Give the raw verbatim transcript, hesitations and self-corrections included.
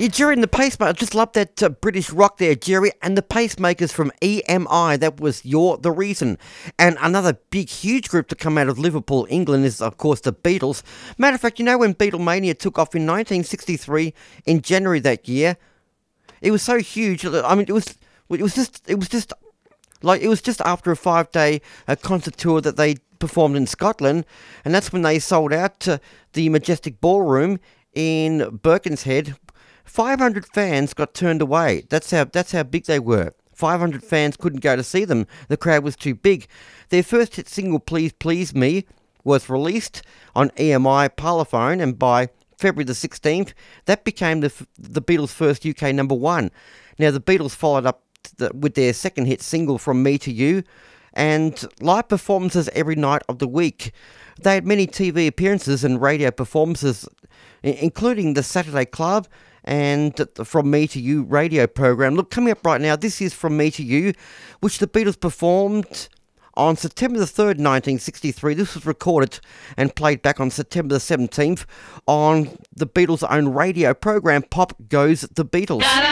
Yeah, Jerry and the Pacemaker. I just love that uh, British rock there, Jerry. And the Pacemakers from E M I. That was You're the Reason. And another big, huge group to come out of Liverpool, England, is, of course, the Beatles. Matter of fact, you know when Beatlemania took off in nineteen sixty-three, in January that year, it was so huge. I mean, it was, it was just, it was just, like, it was just after a five-day uh, concert tour that they performed in Scotland. And that's when they sold out to the Majestic Ballroom in Birkenhead. five hundred fans got turned away. That's how that's how big they were. five hundred fans couldn't go to see them. The crowd was too big. Their first hit single, Please Please Me, was released on E M I Parlophone, and by February the sixteenth, that became the the Beatles' first U K number one. Now, the Beatles followed up the, with their second hit single, From Me to You, and live performances every night of the week. They had many T V appearances and radio performances, including the Saturday Club and the From Me to You radio program. Look, coming up right now, this is From Me to You, which the Beatles performed on September the third, nineteen sixty-three. This was recorded and played back on September the seventeenth on the Beatles' own radio program, Pop Goes the Beatles.